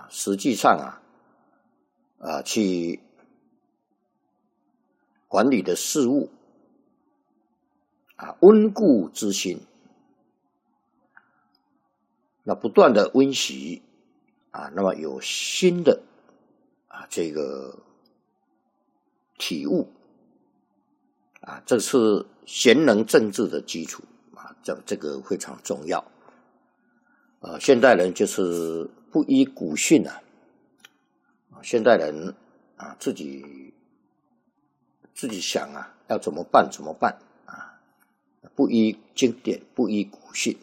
实际上去管理的事物温故知新，那不断的温习那么有新的这个体悟这是贤能政治的基础这个非常重要现代人就是不依古训现代人自己想要怎么办不依经典，不依古训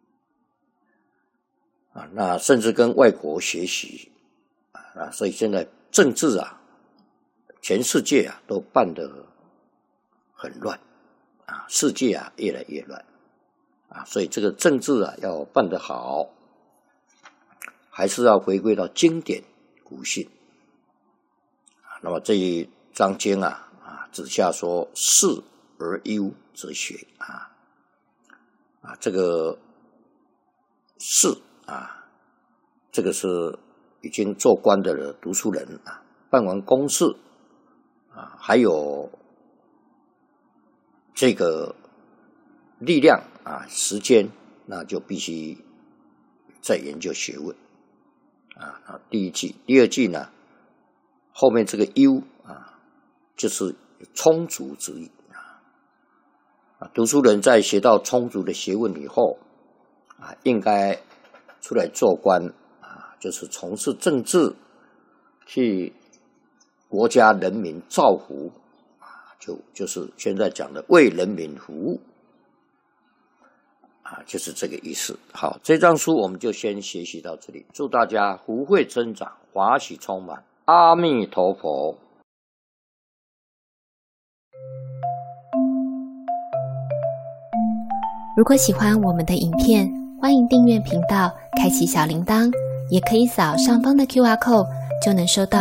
那甚至跟外国学习所以现在政治全世界都办得很乱世界越来越乱所以这个政治要办得好，还是要回归到经典古训那么这一章经指下说事而优则学这个事这个是已经做官的读书人办完公事还有这个力量时间，那就必须再研究学问第一季，第二季呢，后面这个优就是充足之意读书人在学到充足的学问以后应该出来做官就是从事政治，替国家人民造福就是现在讲的为人民服务就是这个意思。好，这张书我们就先学习到这里，祝大家福慧增长，华喜充满，阿弥陀佛。 如果喜欢我们的影片，欢迎订阅频道，开启小铃铛，也可以扫上方的 QR code，就能收到